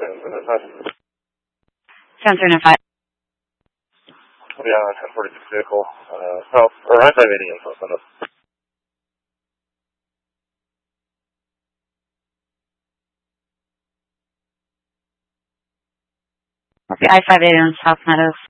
1035. Yeah, 1046 vehicle, south, or I-580 in South Bend. Okay, I-580 in South Meadows.